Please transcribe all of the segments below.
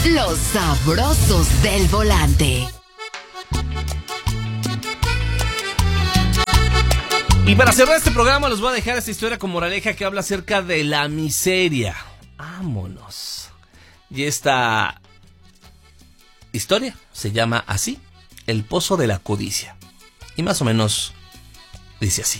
Los sabrosos del volante. Y para cerrar este programa les voy a dejar esta historia con moraleja que habla acerca de la miseria. Vámonos. Y esta historia se llama así, El pozo de la codicia. Y más o menos dice así.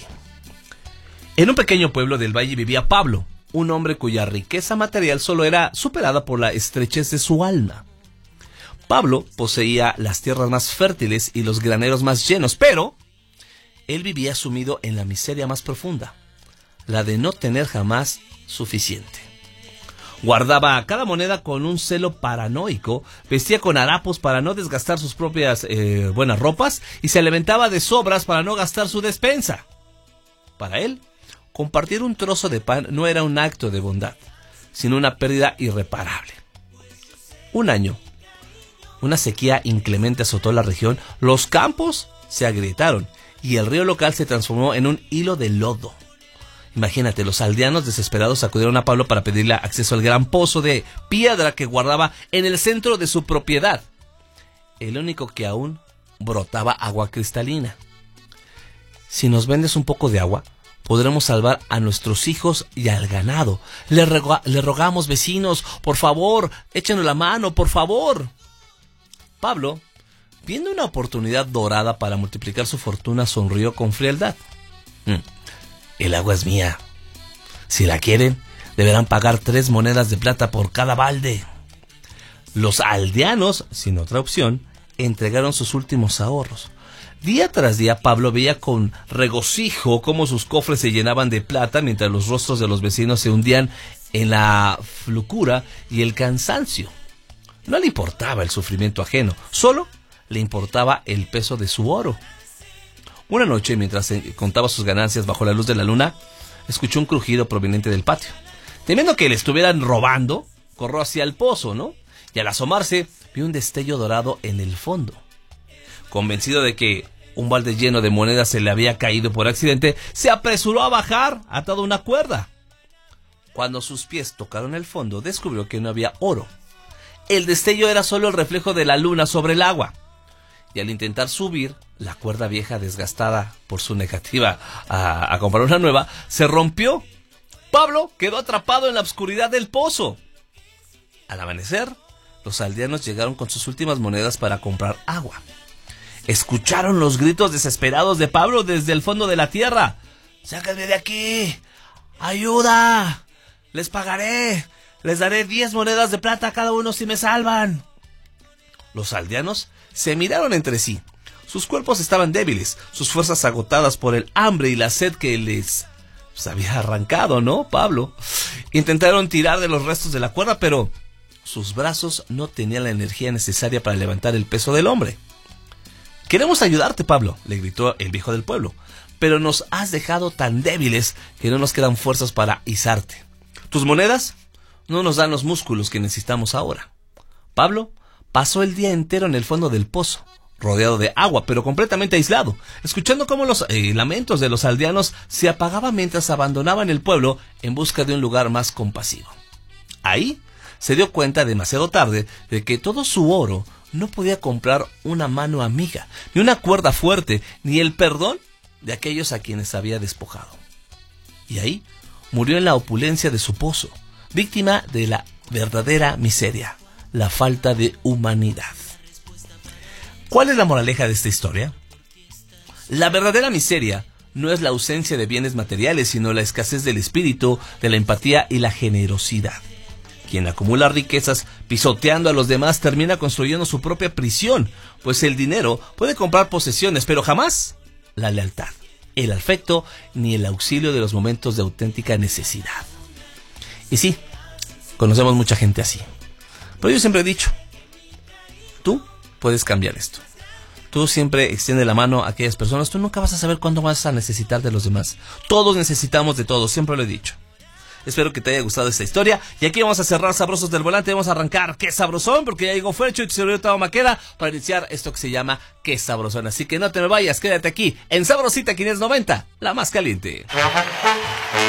En un pequeño pueblo del valle vivía Pablo, un hombre cuya riqueza material solo era superada por la estrechez de su alma. Pablo poseía las tierras más fértiles y los graneros más llenos, pero él vivía sumido en la miseria más profunda, la de no tener jamás suficiente. Guardaba cada moneda con un celo paranoico, vestía con harapos para no desgastar sus propias buenas ropas y se alimentaba de sobras para no gastar su despensa. Para él, compartir un trozo de pan no era un acto de bondad, sino una pérdida irreparable. Un año, una sequía inclemente azotó la región, los campos se agrietaron y el río local se transformó en un hilo de lodo. Imagínate, los aldeanos desesperados acudieron a Pablo para pedirle acceso al gran pozo de piedra que guardaba en el centro de su propiedad, el único que aún brotaba agua cristalina. Si nos vendes un poco de agua, podremos salvar a nuestros hijos y al ganado. Le rogamos, vecinos, por favor, échenos la mano, por favor. Pablo, viendo una oportunidad dorada para multiplicar su fortuna, sonrió con frialdad. El agua es mía. Si la quieren, deberán pagar 3 monedas de plata por cada balde. Los aldeanos, sin otra opción, entregaron sus últimos ahorros. Día tras día, Pablo veía con regocijo cómo sus cofres se llenaban de plata, mientras los rostros de los vecinos se hundían en la flocura y el cansancio. No le importaba el sufrimiento ajeno, solo le importaba el peso de su oro. Una noche, mientras contaba sus ganancias bajo la luz de la luna, escuchó un crujido proveniente del patio. Temiendo que le estuvieran robando, corrió hacia el pozo, ¿no? Y al asomarse, vio un destello dorado en el fondo. Convencido de que un balde lleno de monedas se le había caído por accidente, se apresuró a bajar, atado a una cuerda. Cuando sus pies tocaron el fondo, descubrió que no había oro. El destello era solo el reflejo de la luna sobre el agua. Y al intentar subir, la cuerda vieja, desgastada por su negativa a comprar una nueva, se rompió. Pablo quedó atrapado en la oscuridad del pozo. Al amanecer, los aldeanos llegaron con sus últimas monedas para comprar agua. Escucharon los gritos desesperados de Pablo desde el fondo de la tierra. ¡Sáquenme de aquí! ¡Ayuda! ¡Les pagaré! ¡Les daré 10 monedas de plata a cada uno si me salvan! Los aldeanos se miraron entre sí. Sus cuerpos estaban débiles, sus fuerzas agotadas por el hambre y la sed que les había arrancado, ¿no, Pablo? Intentaron tirar de los restos de la cuerda, pero sus brazos no tenían la energía necesaria para levantar el peso del hombre. «Queremos ayudarte, Pablo», le gritó el viejo del pueblo, «pero nos has dejado tan débiles que no nos quedan fuerzas para izarte. Tus monedas no nos dan los músculos que necesitamos ahora». Pablo pasó el día entero en el fondo del pozo, rodeado de agua, pero completamente aislado, escuchando cómo los lamentos de los aldeanos se apagaban mientras abandonaban el pueblo en busca de un lugar más compasivo. Ahí se dio cuenta demasiado tarde de que todo su oro no podía comprar una mano amiga, ni una cuerda fuerte, ni el perdón de aquellos a quienes había despojado. Y ahí murió en la opulencia de su pozo, víctima de la verdadera miseria, la falta de humanidad. ¿Cuál es la moraleja de esta historia? La verdadera miseria no es la ausencia de bienes materiales, sino la escasez del espíritu, de la empatía y la generosidad. Quien acumula riquezas pisoteando a los demás termina construyendo su propia prisión, pues el dinero puede comprar posesiones, pero jamás la lealtad, el afecto ni el auxilio de los momentos de auténtica necesidad. Y sí, conocemos mucha gente así. Pero yo siempre he dicho, tú puedes cambiar esto. Tú siempre extiende la mano a aquellas personas. Tú nunca vas a saber cuándo vas a necesitar de los demás. Todos necesitamos de todos, siempre lo he dicho. Espero que te haya gustado esta historia. Y aquí vamos a cerrar Sabrosos del Volante. Vamos a arrancar Qué Sabrosón, porque ya llegó Fercho y tu servidor Tavo Maqueda para iniciar esto que se llama Qué Sabrosón. Así que no te me vayas, quédate aquí en Sabrosita 590, la más caliente.